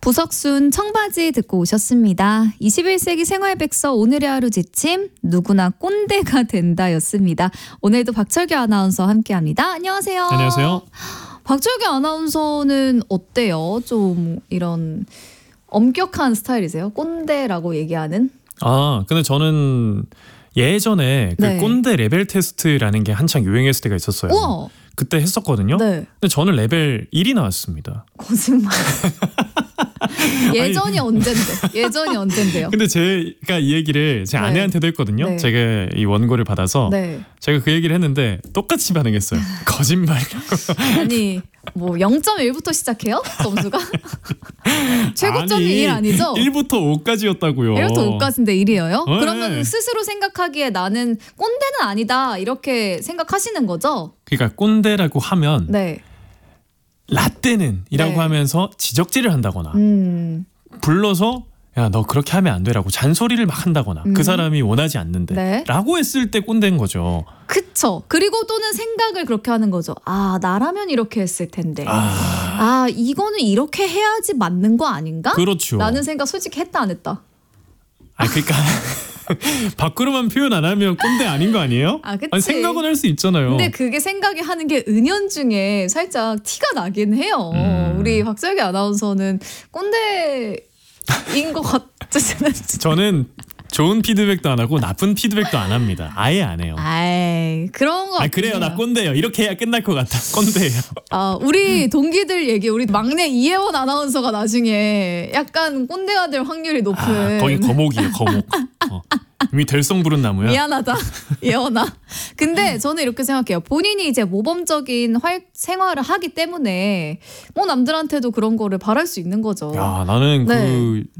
부석순 청바지 듣고 오셨습니다. 21세기 생활백서 오늘의 하루 지침 누구나 꼰대가 된다였습니다. 오늘도 박철규 아나운서와 함께합니다. 안녕하세요. 안녕하세요. 박철규 아나운서는 어때요? 좀 이런 엄격한 스타일이세요? 꼰대라고 얘기하는? 근데 저는 예전에 그 네. 꼰대 레벨 테스트라는 게 한창 유행했을 때가 있었어요. 우와! 그때 했었거든요. 네. 근데 저는 레벨 1이 나왔습니다. 거짓말. 예전이 언젠데요? 근데 제가 이 얘기를 제 네. 아내한테도 했거든요. 네. 제가 이 원고를 받아서 네. 제가 그 얘기를 했는데 똑같이 반응했어요. 거짓말이라고. 아니 뭐 0.1부터 시작해요? 점수가? 최고점이 1 아니죠? 1부터 5까지였다고요. 1부터 5까지인데 1이에요? 네. 그러면 스스로 생각하기에 나는 꼰대는 아니다 이렇게 생각하시는 거죠? 그러니까 꼰대라고 하면 네. 라떼는 이라고 네. 하면서 지적질을 한다거나 음. 불러서 야 너 그렇게 하면 안 돼라고 잔소리를 막 한다거나 그 사람이 원하지 않는데 네. 라고 했을 때 꼰대인 거죠. 그쵸. 그리고 또는 생각을 그렇게 하는 거죠. 아 나라면 이렇게 했을 텐데. 이거는 이렇게 해야지 맞는 거 아닌가? 그렇죠. 라는 생각 솔직히 했다 안 했다? 그러니까 밖으로만 표현 안 하면 꼰대 아닌 거 아니에요? 그치. 아니, 생각은 할 수 있잖아요. 근데 그게 생각이 하는 게 은연중에 살짝 티가 나긴 해요. 우리 박철규 아나운서는 꼰대인 것 같지는. 저는 좋은 피드백도 안 하고 나쁜 피드백도 안 합니다. 아예 안 해요. 아이 그런 거. 그래요 나 꼰대예요. 이렇게 해야 끝날 것 같아. 꼰대예요. 우리 동기들 얘기, 우리 막내 이혜원 아나운서가 나중에 약간 꼰대가 될 확률이 높은. 거기 거목이에요. 거목. 이미 될성 부른 나무야. 미안하다 예원아. 근데 저는 이렇게 생각해요. 본인이 이제 모범적인 생활을 하기 때문에 뭐 남들한테도 그런 거를 바랄 수 있는 거죠. 야 나는 네. 그